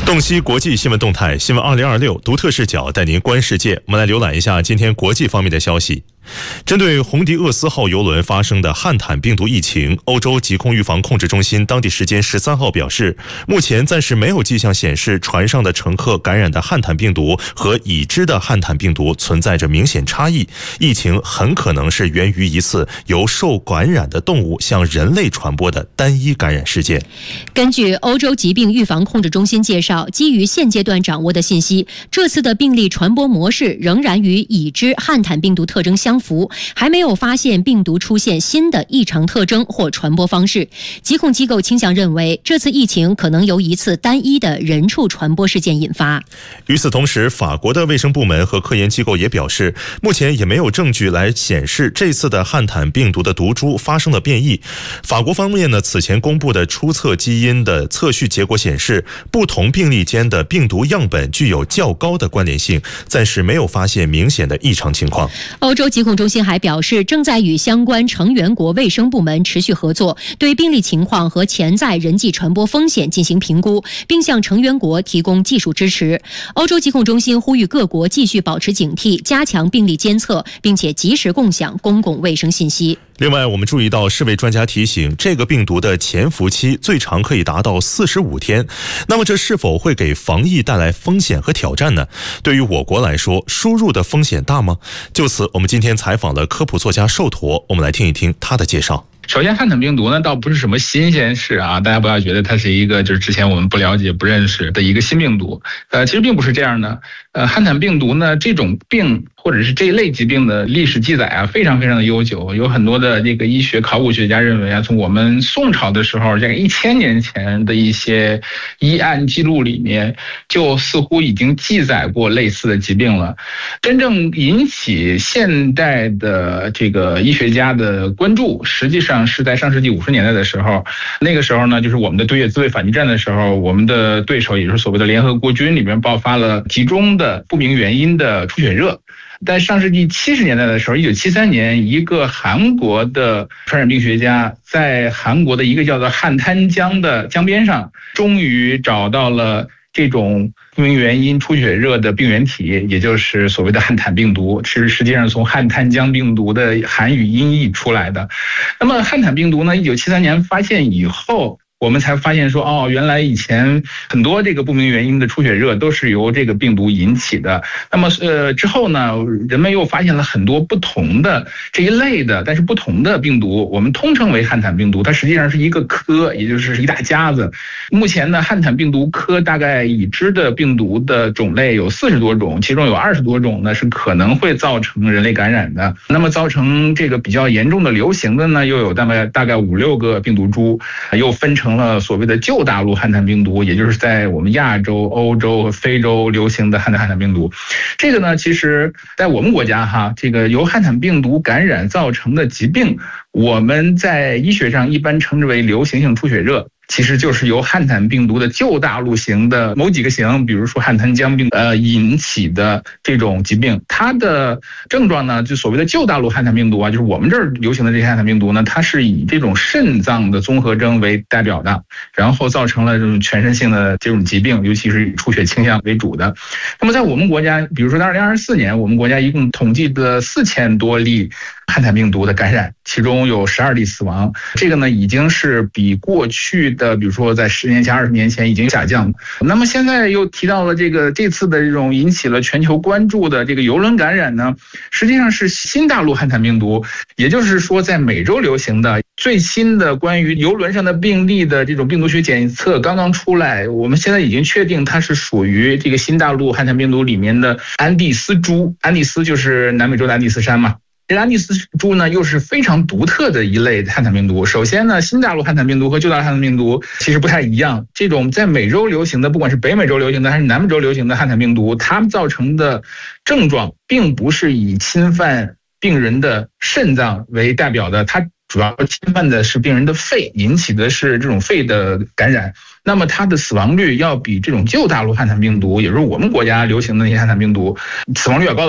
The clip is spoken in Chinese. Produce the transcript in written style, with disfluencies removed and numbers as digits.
洞悉国际新闻动态，新闻2026独特视角带您观世界。我们来浏览一下今天国际方面的消息。针对红迪厄斯号邮轮发生的汉坦病毒疫情，欧洲疾控预防控制中心当地时间13号表示，目前暂时没有迹象显示船上的乘客感染的汉坦病毒和已知的汉坦病毒存在着明显差异，疫情很可能是源于一次由受感染的动物向人类传播的单一感染事件。 根据欧洲疾病预防控制中心介绍，基于现阶段掌握的信息，这次的病例传播模式仍然与已知汉坦病毒特征相符，还没有发现病毒出现新的异常特征或传播方式。疾控机构倾向认为，这次疫情可能由一次单一的人畜传播事件引发。 与此同时，法国的卫生部门和科研机构也表示，目前也没有证据来显示这次的汉坦病毒的毒株发生了变异。法国方面呢，此前公布的初测基因的测序结果显示，不同病例间的病毒样本具有较高的关联性，暂时没有发现明显的异常情况。 欧洲疾控中心还表示，正在与相关成员国卫生部门持续合作，对病例情况和潜在人际传播风险进行评估，并向成员国提供技术支持。欧洲疾控中心呼吁各国继续保持警惕，加强病例监测，并且及时共享公共卫生信息。 另外，我们注意到世卫专家提醒，这个病毒的潜伏期最长可以达到45天。那么这是否会给防疫带来风险和挑战呢？对于我国来说，输入的风险大吗？就此，我们今天采访了科普作家寿陀，我们来听一听他的介绍。 首先，汉坦病毒呢倒不是什么新鲜事啊，大家不要觉得它是一个就是之前我们不了解、不认识的一个新病毒。其实并不是这样的。汉坦病毒呢这种病或者是这一类疾病的历史记载啊，非常非常的悠久。有很多的这个医学考古学家认为啊，从我们宋朝的时候，这个1000年前的一些医案记录里面，就似乎已经记载过类似的疾病了。真正引起现代的这个医学家的关注，实际上是在上世纪50年代的时候。那个时候呢，就是我们的对越自卫反击战的时候，我们的对手也就是所谓的联合国军里面爆发了集中的不明原因的出血热。在上世纪70年代的时候，1973年，一个韩国的传染病学家在韩国的一个叫做汉滩江的江边上，终于找到了这种不明原因出血热的病原体，也就是所谓的汉坦病毒，是实际上从汉滩江病毒的韩语音译出来的。那么汉坦病毒呢，1973年发现以后，我们才发现说，原来以前很多这个不明原因的出血热都是由这个病毒引起的。那么之后呢，人们又发现了很多不同的这一类的，但是不同的病毒，我们通称为汉坦病毒。它实际上是一个科，也就是一大家子。目前呢，汉坦病毒科大概已知的病毒的种类有40多种，其中有20多种呢是可能会造成人类感染的。那么造成这个比较严重的流行的呢，又有大概5-6个病毒株，又分成了所谓的旧大陆汉坦病毒，也就是在我们亚洲、欧洲和非洲流行的汉坦病毒。这个呢，其实在我们国家这个由汉坦病毒感染造成的疾病，我们在医学上一般称之为流行性出血热。其实就是由汉坦病毒的旧大陆型的某几个型，比如说汉滩江病引起的这种疾病。它的症状呢，就所谓的旧大陆汉坦病毒啊，就是我们这儿流行的这些汉坦病毒呢，它是以这种肾脏的综合征为代表的，然后造成了这种全身性的这种疾病，尤其是以出血倾向为主的。那么在我们国家，比如说在2024年，我们国家一共统计的4000多例汉坦病毒的感染，其中有12例死亡。这个呢，已经是比过去的，比如说在10年前、20年前已经下降了。那么现在又提到了这次的这种引起了全球关注的这个邮轮感染呢，实际上是新大陆汉坦病毒，也就是说在美洲流行的最新的关于邮轮上的病例的这种病毒学检测刚刚出来，我们现在已经确定它是属于这个新大陆汉坦病毒里面的安第斯株。安第斯就是南美洲的安第斯山嘛。这个安第斯株呢，又是非常独特的一类汉坦病毒。首先呢，新大陆汉坦病毒和旧大陆汉坦病毒其实不太一样。这种在美洲流行的，不管是北美洲流行的还是南美洲流行的汉坦病毒，它们造成的症状并不是以侵犯病人的肾脏为代表的，它主要侵犯的是病人的肺，引起的是这种肺的感染。那么它的死亡率要比这种旧大陆汉坦病毒，也就是我们国家流行的那些汉坦病毒死亡率要高